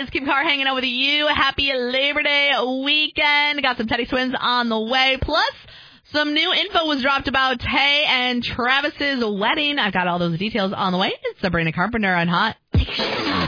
guys. Kim Carr hanging out with you. Happy Labor Day weekend. Got some Teddy Swims on the way. Plus, some new info was dropped about Tay and Travis's wedding. I've got all those details on the way. It's Sabrina Carpenter on Hot.